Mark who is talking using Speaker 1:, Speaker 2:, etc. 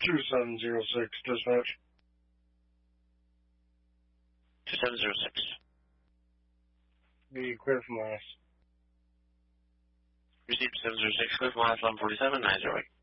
Speaker 1: 2706, dispatch.
Speaker 2: 2706.
Speaker 1: Be clear from last.
Speaker 2: Received 706, clear from last 1147, 908.